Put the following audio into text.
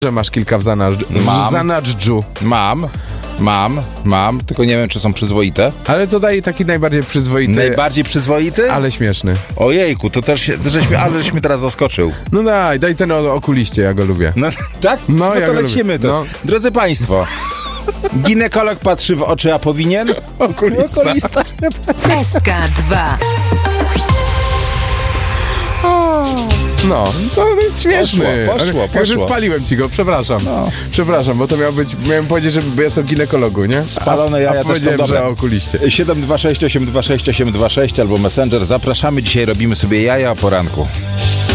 Że masz kilka w zanadżu. Mam, tylko nie wiem, czy są przyzwoite. Ale to daj taki najbardziej przyzwoity. Najbardziej przyzwoity? Ale śmieszny. Ojejku, to też żeś mnie teraz zaskoczył. No daj ten o okuliście, ja go lubię. No, tak? No, No ja to go lecimy lubię. to. No. Drodzy Państwo, ginekolog patrzy w oczy, a powinien? Okulista. Kreska 2. No, to jest śmieszny. Poszło. Tylko, że spaliłem ci go, przepraszam. No. Przepraszam, bo to miałem powiedzieć, że ja jestem ginekologu, nie? Spalone jaja a też są powiedziałem, dobre. że o okuliście. 726 826 826 albo Messenger. Zapraszamy. Dzisiaj robimy sobie jaja o poranku.